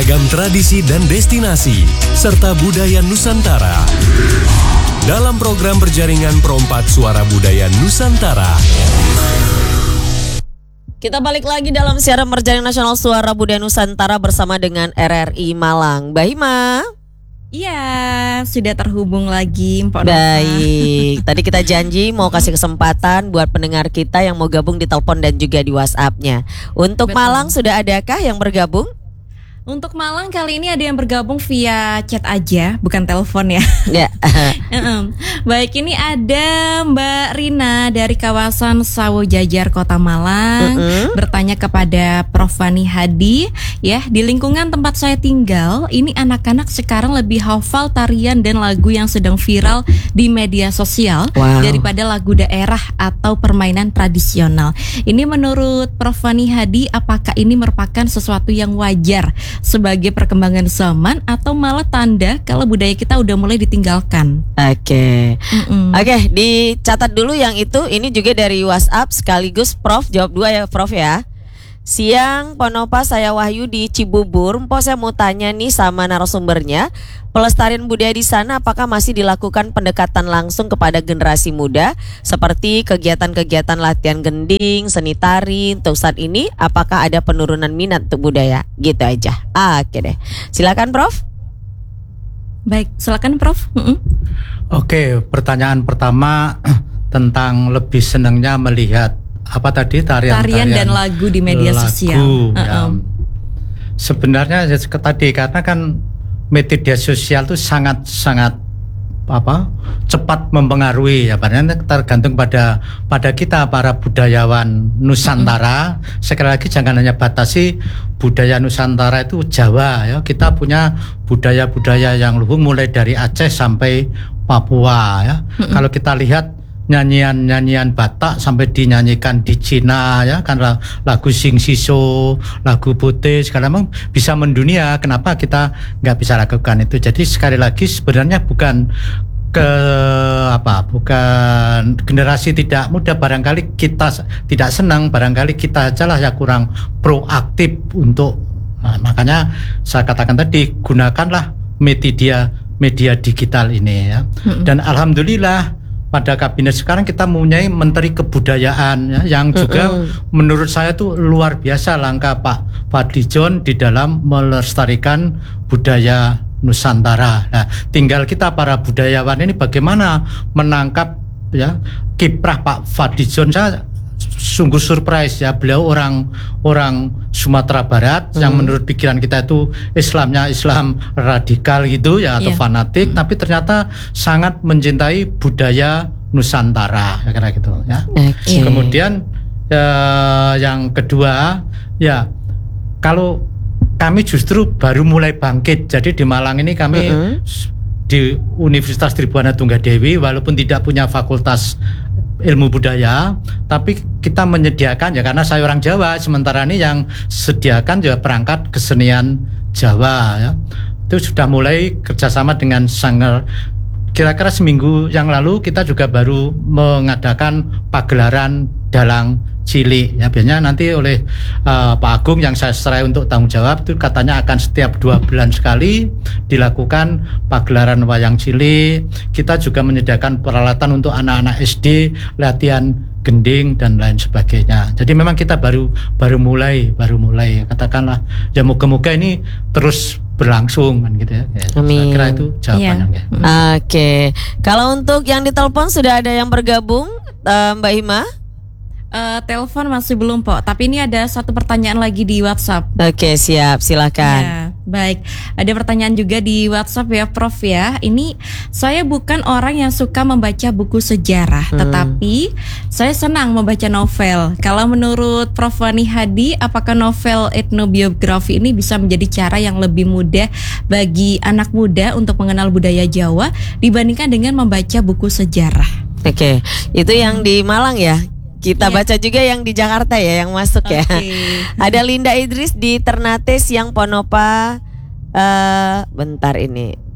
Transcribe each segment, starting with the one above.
beragam tradisi dan destinasi, serta budaya Nusantara. Dalam program berjaringan Perompak Suara Budaya Nusantara. Kita balik lagi dalam siaran berjaringan nasional Suara Budaya Nusantara bersama dengan RRI Malang. Mbak Hima. Iya, sudah terhubung lagi Mpok Nova. Baik, tadi kita janji mau kasih kesempatan buat pendengar kita yang mau gabung di telepon dan juga di WhatsApp-nya. Untuk Betul. Malang sudah adakah yang bergabung? Untuk Malang kali ini ada yang bergabung via chat aja, bukan telepon ya. Ya. Baik, ini ada Mbak Rina dari kawasan Sawo Jajar Kota Malang bertanya kepada Prof. Fani Hadi, ya, di lingkungan tempat saya tinggal, ini anak-anak sekarang lebih hafal tarian dan lagu yang sedang viral di media sosial daripada lagu daerah atau permainan tradisional. Ini menurut Prof. Fani Hadi, apakah ini merupakan sesuatu yang wajar sebagai perkembangan zaman atau malah tanda kalau budaya kita udah mulai ditinggalkan? Oke, dicatat dulu yang itu. Ini juga dari WhatsApp sekaligus Prof jawab dua ya Prof ya. Siang Ponopa, saya Wahyu di Cibubur. Mpok, saya mau tanya nih sama narasumbernya, pelestarian budaya di sana apakah masih dilakukan pendekatan langsung kepada generasi muda seperti kegiatan-kegiatan latihan gending, seni tari? Untuk saat ini apakah ada penurunan minat untuk budaya? Gitu aja. Oke deh. Silakan Prof. Baik, silakan Prof. Oke, pertanyaan pertama tentang lebih senangnya melihat apa tadi tarian dan lagu di media sosial. Ya. Sebenarnya tadi karena kan media sosial itu sangat cepat mempengaruhi ya, padahal tergantung pada kita para budayawan Nusantara. Sekali lagi jangan hanya batasi budaya Nusantara itu Jawa ya, kita punya budaya-budaya yang luhur mulai dari Aceh sampai Papua ya. Kalau kita lihat nyanyian Batak sampai dinyanyikan di Cina ya, kan lagu Sing Siso, lagu Bote segala macam bisa mendunia. Kenapa kita nggak bisa lakukan itu? Jadi sekali lagi sebenarnya bukan generasi tidak muda, barangkali kita tidak senang, barangkali kita aja lah yang kurang proaktif untuk makanya saya katakan tadi gunakanlah media digital ini ya. Dan alhamdulillah pada kabinet sekarang kita mempunyai Menteri Kebudayaan ya, yang juga menurut saya itu luar biasa langkah Pak Fadlizon di dalam melestarikan budaya Nusantara. Nah, tinggal kita para budayawan ini bagaimana menangkap ya kiprah Pak Fadlizon. Saya sungguh surprise ya, beliau orang Sumatera Barat yang menurut pikiran kita itu Islamnya Islam radikal gitu ya atau fanatik, tapi ternyata sangat mencintai budaya Nusantara ya, kira gitu ya. Kemudian yang kedua ya, kalau kami justru baru mulai bangkit. Jadi di Malang ini kami di Universitas Tribhuwana Tunggadewi walaupun tidak punya fakultas ilmu budaya, tapi kita menyediakan ya, karena saya orang Jawa, sementara ini yang sediakan juga perangkat kesenian Jawa ya. Itu sudah mulai kerjasama dengan Sanggar. Kira-kira seminggu yang lalu kita juga baru mengadakan pagelaran dalang cilik ya, biasanya nanti oleh Pak Agung yang saya serai untuk tanggung jawab, itu katanya akan setiap 2 bulan sekali dilakukan pagelaran wayang cilik. Kita juga menyediakan peralatan untuk anak-anak SD latihan gending dan lain sebagainya. Jadi memang kita baru mulai katakanlah ya, moga-moga ini terus berlangsung kan gitu ya. Saya kira itu jawabannya. Oke. Kalau untuk yang ditelepon sudah ada yang bergabung, Mbak Hima? Telepon masih belum Pok, tapi ini ada satu pertanyaan lagi di WhatsApp. Oke, siap, silakan. Ya, baik. Ada pertanyaan juga di WhatsApp ya Prof ya. Ini saya bukan orang yang suka membaca buku sejarah, tetapi saya senang membaca novel. Kalau menurut Prof Fani Hadi, apakah novel etnobiografi ini bisa menjadi cara yang lebih mudah bagi anak muda untuk mengenal budaya Jawa dibandingkan dengan membaca buku sejarah? Oke, itu yang di Malang ya. Kita baca juga yang di Jakarta ya, yang masuk ya. Ada Linda Idris di Ternate. Siang Ponopa. Bentar ini.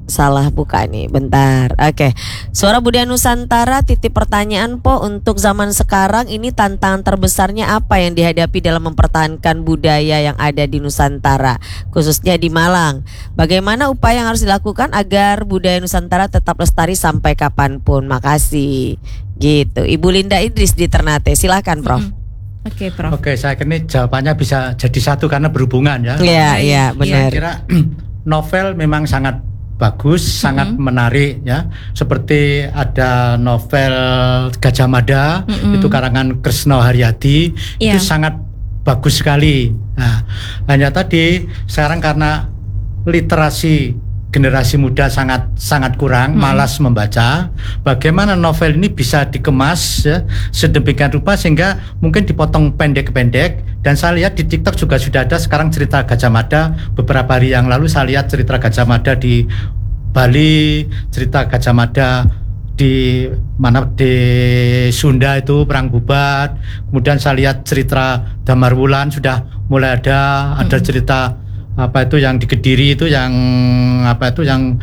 Salah buka nih, bentar. Oke. Suara Budaya Nusantara titip pertanyaan Po, untuk zaman sekarang ini tantangan terbesarnya apa yang dihadapi dalam mempertahankan budaya yang ada di Nusantara, khususnya di Malang? Bagaimana upaya yang harus dilakukan agar budaya Nusantara tetap lestari sampai kapanpun? Makasih. Gitu. Ibu Linda Idris di Ternate. Silakan, Prof. Oke, Prof. Oke, saya kira ini jawabannya bisa jadi satu karena berhubungan ya. Iya, benar. Saya kira novel memang sangat bagus, sangat menarik ya. Seperti ada novel Gajah Mada, itu karangan Kresna Haryadi, itu sangat bagus sekali. Nah, hanya tadi sekarang karena literasi generasi muda sangat kurang, malas membaca. Bagaimana novel ini bisa dikemas ya, sedemikian rupa sehingga mungkin dipotong pendek-pendek. Dan saya lihat di TikTok juga sudah ada sekarang cerita Gajah Mada. Beberapa hari yang lalu saya lihat cerita Gajah Mada di Bali, cerita Gajah Mada di mana di Sunda itu Perang Bubat. Kemudian saya lihat cerita Damar Wulan sudah mulai ada cerita apa itu yang di Kediri itu yang apa itu yang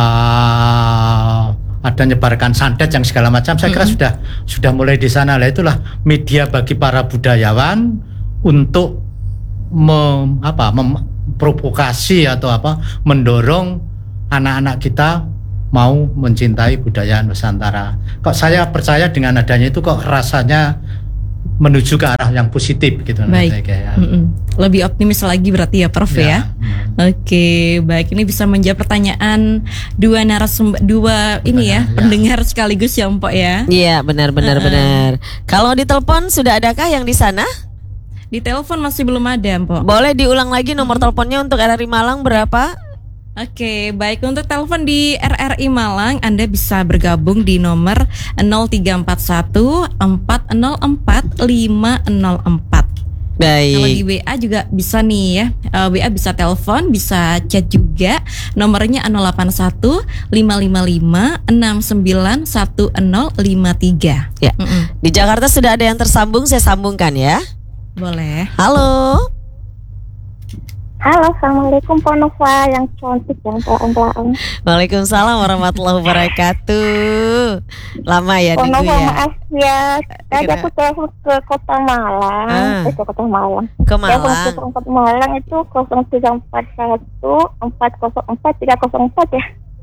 ada nyebarkan santet yang segala macam. Saya kira sudah mulai di sana. Lah itulah media bagi para budayawan untuk memprovokasi atau mendorong anak-anak kita mau mencintai budaya Nusantara. Kok saya percaya dengan adanya itu kok rasanya menuju ke arah yang positif gitu. Baik. Lebih optimis lagi berarti ya, Prof ya. Oke, baik, ini bisa menjawab pertanyaan dua narasumber, pendengar sekaligus ya, Mpok ya. Iya, benar. Kalau di telepon sudah adakah yang di sana? Di telepon masih belum ada, Mpok. Boleh diulang lagi nomor teleponnya untuk RRI Malang berapa? Oke, baik, untuk telepon di RRI Malang Anda bisa bergabung di nomor 0341 404 504. Baik. Kalau di WA juga bisa nih ya. WA bisa telepon, bisa chat juga. Nomornya 081 555 69 1053. Ya. Di Jakarta sudah ada yang tersambung, saya sambungkan ya. Boleh. Halo. Halo, assalamualaikum Pak Nova yang cantik yang pelan-pelan. Waalaikumsalam warahmatullahi wabarakatuh. Lama ya Pak nunggu Nova, ya. maaf ya. Tadi aku telepon ke Kota Malang. Ke Kota Malang. Ke Malang. Telepon ke Malang itu 0341 404 304 ya.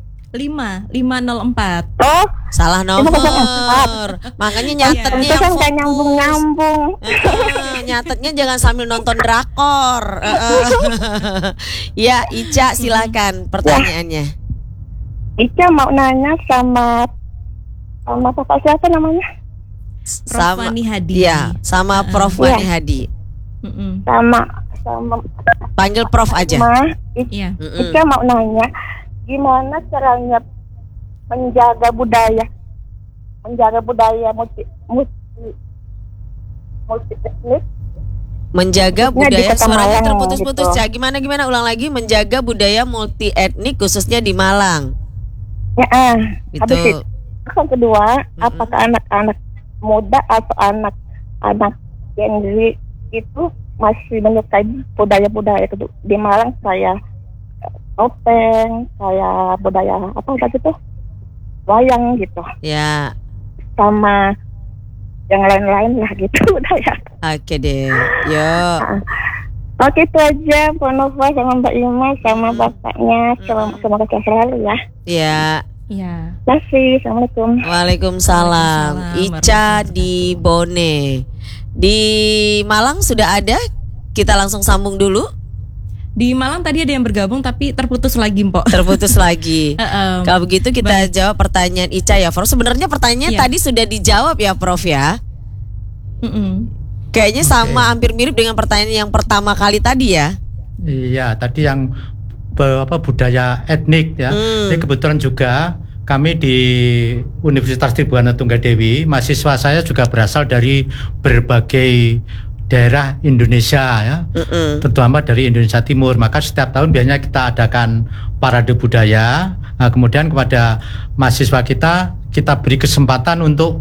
5504. Oh, salah nomor. Makanya nyatetnya itu kan gak nyambung-nyambung. Nyatetnya jangan sambil nonton drakor. Ya, Ica silakan pertanyaannya. Ica mau nanya sama Bapak siapa namanya? Prof Wani Hadi. Iya, sama Prof Wani Hadi. Sama panggil Prof aja. Iya. Ica mau nanya gimana caranya menjaga budaya multi etnik, menjaga budaya, suaranya terputus-putus gitu. Ca. Gimana ulang lagi, menjaga budaya multi etnik khususnya di Malang. Ya, gitu. Habis itu yang kedua, apakah anak-anak muda atau anak-anak Gen Z itu masih menyukai budaya-budaya itu di Malang, kayak topeng, kayak budaya apa tadi tuh, wayang gitu. Ya. Sama yang lain-lain lah gitu budaya. Oke deh, yuk. Oke, itu aja Pak Nova sama Mbak Ima sama bapaknya. Semoga sehat selalu ya. Ya. Terima kasih. Assalamualaikum. Waalaikumsalam. Ica di Bone. Di Malang sudah ada. Kita langsung sambung dulu. Di Malang tadi ada yang bergabung tapi terputus lagi, Mpok. Terputus lagi. Kalau begitu kita jawab pertanyaan Ica ya, Prof. Sebenarnya pertanyaannya tadi sudah dijawab ya, Prof ya. Kayaknya sama, hampir mirip dengan pertanyaan yang pertama kali tadi ya. Iya, tadi yang budaya etnik ya. Ini kebetulan juga kami di Universitas Tribhuwana Tunggadewi, mahasiswa saya juga berasal dari berbagai daerah Indonesia ya, terutama dari Indonesia Timur. Maka setiap tahun biasanya kita adakan parade budaya. Nah, kemudian kepada mahasiswa kita kita beri kesempatan untuk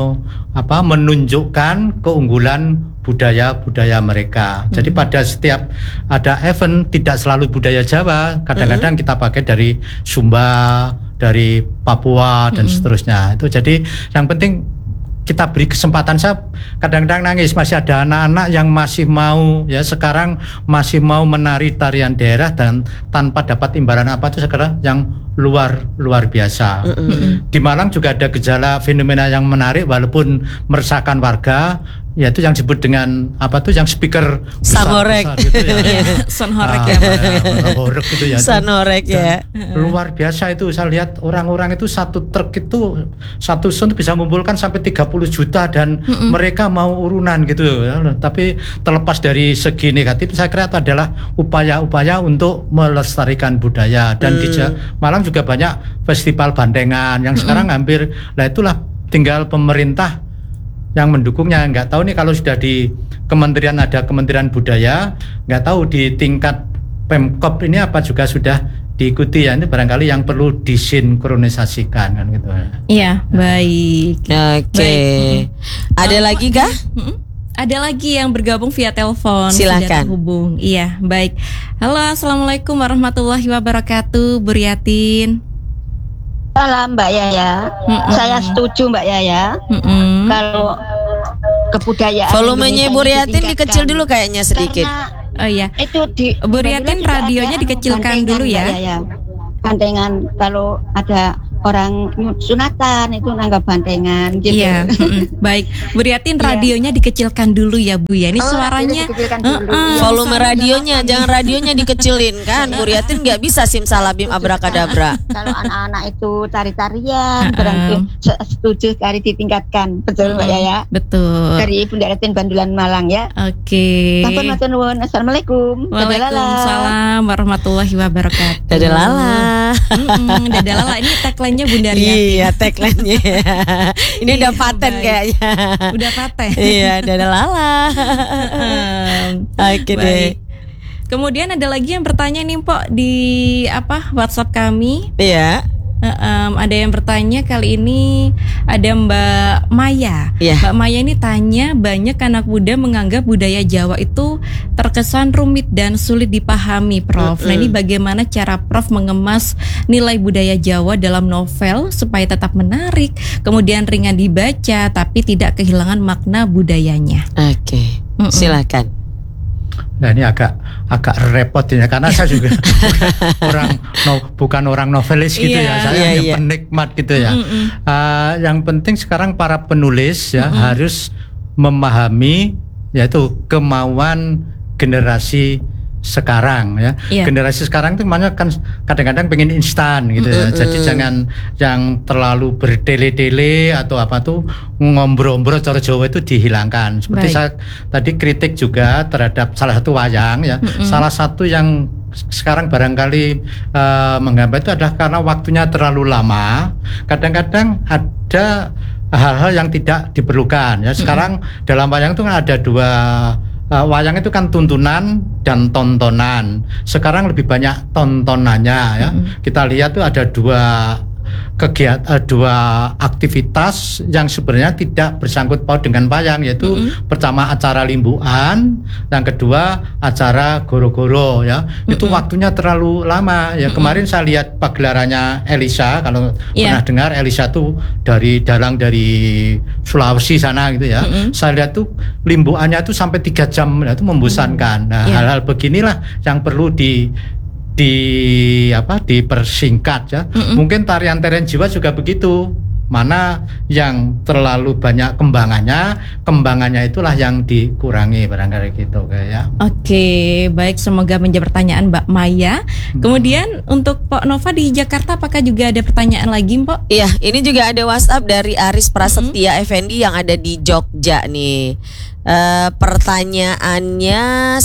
menunjukkan keunggulan budaya-budaya mereka. Jadi pada setiap ada event tidak selalu budaya Jawa, kadang-kadang kita pakai dari Sumba, dari Papua dan seterusnya. Itu jadi yang penting kita beri kesempatan. Saya kadang-kadang nangis, masih ada anak-anak yang masih mau sekarang masih mau menari tarian daerah dan tanpa dapat imbalan apa itu sekarang yang luar biasa. Di Malang juga ada gejala fenomena yang menarik walaupun meresahkan warga, yaitu yang disebut dengan yang speaker Sanorek gitu ya. Sonhorek ya. Horek gitu ya. Sanorek ya. Luar biasa itu, saya lihat orang-orang itu satu truk itu satu sound bisa mengumpulkan sampai 30 juta dan mereka mau urunan gitu ya. Tapi terlepas dari segi negatif, saya kira itu adalah upaya-upaya untuk melestarikan budaya. Dan di Malang juga banyak festival bandengan yang sekarang hampir, itulah tinggal pemerintah yang mendukungnya. Nggak tahu nih kalau sudah di kementerian, ada Kementerian Budaya, nggak tahu di tingkat Pemkop ini apa juga sudah diikuti ya. Ini barangkali yang perlu disinkronisasikan kan gitu. Iya, baik. Oke. Ada lagi kah? Ada lagi yang bergabung via telepon. Silakan. Sudah terhubung. Iya, baik. Halo, assalamualaikum warahmatullahi wabarakatuh, Bu Riatin. Salam Mbak Yaya. Saya setuju Mbak Yaya. Kalau kebudayaan volumenya Bu Riatin dikecil dulu kayaknya sedikit. Oh iya. Itu Bu Riatin radionya dikecilkan dulu ya. Bandengan kalau ada orang sunatan itu nanggap bandengan gitu. Iya. Baik, Bu Riatin radionya dikecilkan dulu ya Bu ya. Ini suaranya volume radionya, jangan radionya dikecilin kan. Bu Riatin nggak bisa simsalabim abrakadabra. Kalau anak-anak itu tari-tarian, berarti setuju tari ditingkatkan. Betul Mbak Yaya? Betul. Dari Bunda Ratin Bandulan Malang ya. Oke. Assalamualaikum. Waalaikumsalam warahmatullahi wabarakatuh. Dadah Lala. Dadah Lala, ini tagline-nya Bunda Riatin. Iya, tagline-nya. Ini udah paten kayaknya. Udah paten. Iya, dadah Lala. Oke deh. Kemudian ada lagi yang bertanya nih Pok di WhatsApp kami. Iya. Ada yang bertanya kali ini, ada Mbak Maya. Mbak Maya ini tanya, banyak anak muda menganggap budaya Jawa itu terkesan rumit dan sulit dipahami, Prof. Nah, ini bagaimana cara Prof mengemas nilai budaya Jawa dalam novel supaya tetap menarik, kemudian ringan dibaca tapi tidak kehilangan makna budayanya. Oke. Silakan. Nah ini agak repot ya, karena saya juga bukan orang novelis gitu ya, saya penikmat gitu ya. Yang penting sekarang para penulis ya harus memahami yaitu kemauan generasi sekarang ya. Generasi sekarang itu makanya kan kadang-kadang pengen instan gitu ya. Jadi jangan yang terlalu bertele-tele atau apa tuh ngombro-ngombro cara Jawa itu dihilangkan. Seperti saya tadi kritik juga terhadap salah satu wayang ya. Salah satu yang sekarang barangkali menghambat itu adalah karena waktunya terlalu lama. Kadang-kadang ada hal-hal yang tidak diperlukan ya. Sekarang dalam wayang itu kan ada dua wayang itu kan tuntunan dan tontonan. Sekarang lebih banyak tontonannya ya. Kita lihat tuh ada dua aktivitas yang sebenarnya tidak bersangkut paut dengan wayang, yaitu pertama acara limbuan, yang kedua acara goro-goro ya. Itu waktunya terlalu lama ya. Kemarin saya lihat pagelarannya Elisa, kalau pernah dengar Elisa tuh dari Sulawesi sana gitu ya. Saya lihat tuh limbuannya tuh sampai 3 jam ya, itu membosankan. Nah, hal-hal beginilah yang perlu dipersingkat ya. Mungkin tarian-tarian Jawa juga begitu. Mana yang terlalu banyak kembangannya itulah yang dikurangi barangkali gitu ya. Oke, baik, semoga menjawab pertanyaan Mbak Maya. Kemudian untuk Pak Nova di Jakarta, apakah juga ada pertanyaan lagi, Pak? Iya, ini juga ada WhatsApp dari Aris Prasetya Effendi yang ada di Jogja nih. Pertanyaannya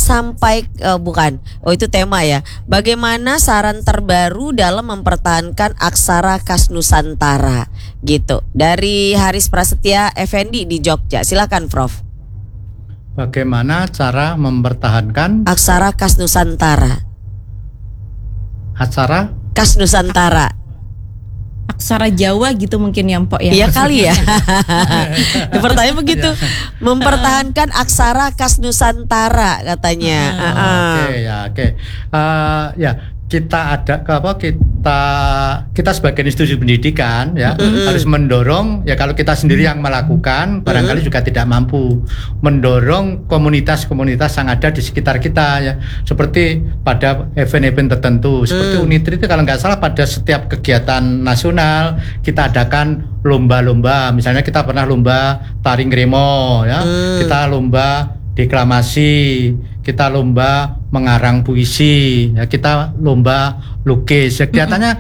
itu tema ya. Bagaimana saran terbaru dalam mempertahankan aksara khas Nusantara gitu. Dari Haris Prasetya Effendi di Jogja. Silakan Prof. Bagaimana cara mempertahankan aksara khas Nusantara? Aksara khas Nusantara. aksara Jawa gitu mungkin ya Mpok ya. Iya kali ya. Pertanyaan begitu. Mempertahankan aksara khas Nusantara katanya. Oke. Ya, kita ada kita sebagai institusi pendidikan ya harus mendorong ya, kalau kita sendiri yang melakukan barangkali juga tidak mampu mendorong komunitas-komunitas yang ada di sekitar kita ya, seperti pada event-event tertentu seperti Unitri itu kalau nggak salah pada setiap kegiatan nasional kita adakan lomba-lomba, misalnya kita pernah lomba tari ngremo ya, kita lomba deklamasi, kita lomba mengarang puisi, ya, kita lomba lukis. Ya, kelihatannya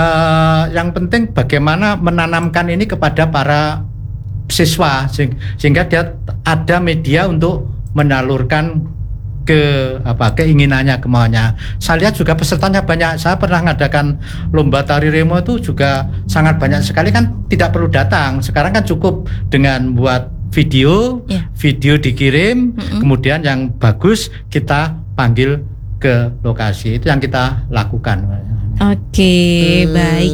yang penting bagaimana menanamkan ini kepada para siswa sehingga dia ada media untuk menyalurkan keinginannya, kemauannya. Saya lihat juga pesertanya banyak. Saya pernah mengadakan lomba tari remo itu juga sangat banyak sekali, kan tidak perlu datang. Sekarang kan cukup dengan buat video dikirim, kemudian yang bagus kita panggil ke lokasi. Itu yang kita lakukan. Oke, baik.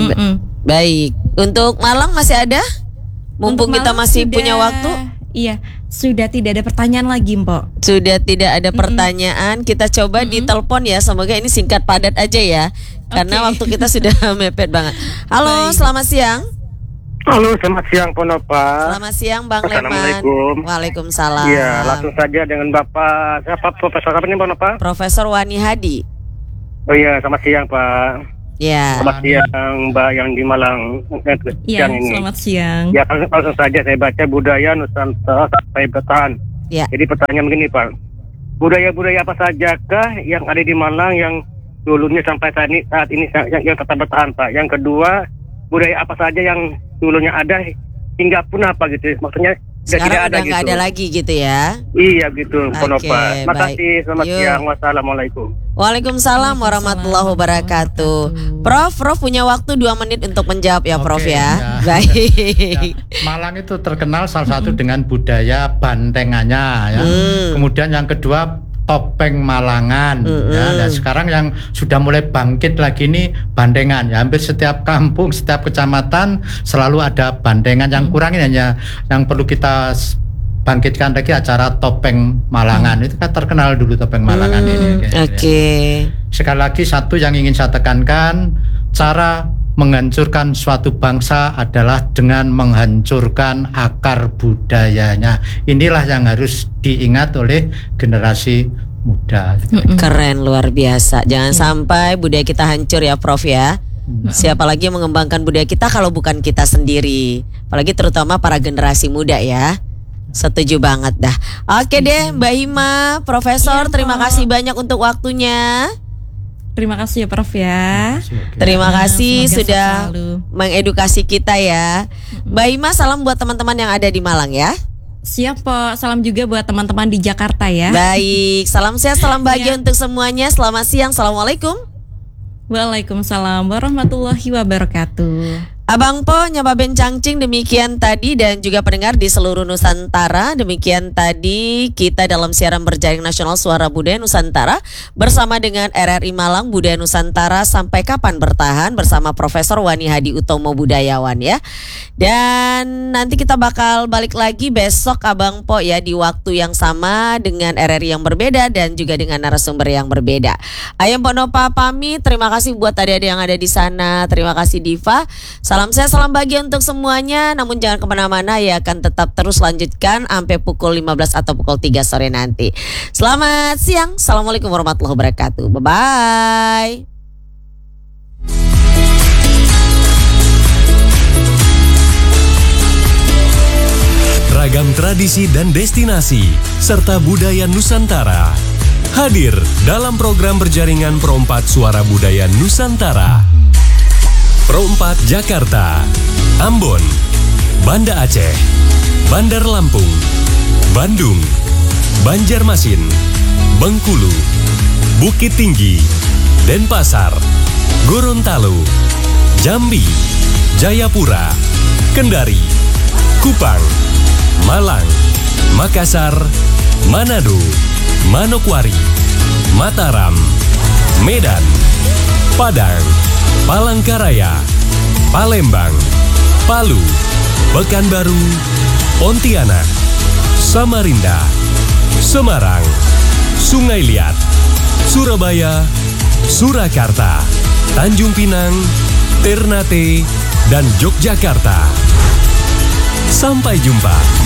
Baik. Untuk Malang masih ada? Mumpung kita masih punya waktu. Iya, sudah tidak ada pertanyaan lagi, Mpok. Sudah tidak ada pertanyaan. Kita coba ditelepon ya. Semoga ini singkat padat aja ya. Karena waktu kita sudah mepet banget. Halo, selamat siang. Halo, selamat siang Ponopa. Selamat siang Bang Leman. Assalamualaikum. Waalaikumsalam. Iya, langsung saja dengan Bapak. Siapa Profesor apa nih Ponopa? Profesor Wani Hadi. Oh iya, selamat siang Pak. Ya. Selamat siang Mbak yang di Malang. Iya, ini. selamat siang. Ya, langsung saja saya baca budaya Nusantara sampai bertahan. Ya. Jadi pertanyaan begini Pak. Budaya-budaya apa sajakah yang ada di Malang yang dulunya sampai saat ini yang tetap bertahan Pak? Yang kedua, budaya apa saja yang dulunya ada hingga punah apa gitu, maksudnya sekarang udah nggak gitu. ada lagi gitu ya? Iya gitu, Ponopa. Terima baik. kasih, selamat siang, wassalamualaikum. Waalaikumsalam warahmatullahi wabarakatuh. Prof punya waktu 2 menit untuk menjawab ya Prof ya. Baik. Ya, Malang itu terkenal salah satu dengan budaya bantengannya ya. Kemudian yang kedua topeng Malangan ya. Dan sekarang yang sudah mulai bangkit lagi ini bandengan ya. Hampir setiap kampung, setiap kecamatan selalu ada bandengan. Yang kurang ini hanya yang perlu kita bangkitkan lagi acara topeng Malangan. Itu kan terkenal dulu topeng Malangan ini. Oke. Sekali lagi satu yang ingin saya tekankan, cara menghancurkan suatu bangsa adalah dengan menghancurkan akar budayanya. Inilah yang harus diingat oleh generasi muda. Keren, luar biasa. Jangan sampai budaya kita hancur ya Prof ya. Siapa lagi yang mengembangkan budaya kita kalau bukan kita sendiri. Apalagi terutama para generasi muda ya. Setuju banget dah. Oke deh Mbak Hima, Profesor, terima kasih banyak untuk waktunya. Terima kasih ya Prof ya. Terima kasih Semoga sudah selalu mengedukasi kita ya. Mbak Ima, salam buat teman-teman yang ada di Malang ya. Siap Pok, salam juga buat teman-teman di Jakarta ya. Baik, salam sehat, salam bahagia untuk semuanya. Selamat siang, assalamualaikum. Waalaikumsalam warahmatullahi wabarakatuh. Abang Po, Nyapa Bencangcing, demikian tadi, dan juga pendengar di seluruh Nusantara. Demikian tadi kita dalam siaran berjaring nasional Suara Budaya Nusantara bersama dengan RRI Malang Budaya Nusantara Sampai Kapan Bertahan bersama Profesor Wani Hadi Utomo Budayawan ya. Dan nanti kita bakal balik lagi besok Abang Po ya, di waktu yang sama dengan RRI yang berbeda dan juga dengan narasumber yang berbeda. Ayam Ponopa pamit, terima kasih buat adik-adik yang ada di sana. Terima kasih Diva. Salam sehat, salam bahagia untuk semuanya. Namun jangan kemana-mana ya, akan tetap terus lanjutkan sampai pukul 15 atau pukul 3 sore nanti. Selamat siang. Assalamualaikum warahmatullahi wabarakatuh. Bye-bye. Ragam tradisi dan destinasi serta budaya Nusantara hadir dalam program berjaringan Pro 4 Suara Budaya Nusantara. Pro 4 Jakarta, Ambon, Banda Aceh, Bandar Lampung, Bandung, Banjarmasin, Bengkulu, Bukit Tinggi, Denpasar, Gorontalo, Jambi, Jayapura, Kendari, Kupang, Malang, Makassar, Manado, Manokwari, Mataram, Medan, Padang, Palangkaraya, Palembang, Palu, Pekanbaru, Pontianak, Samarinda, Semarang, Sungai Liat, Surabaya, Surakarta, Tanjung Pinang, Ternate, dan Yogyakarta. Sampai jumpa.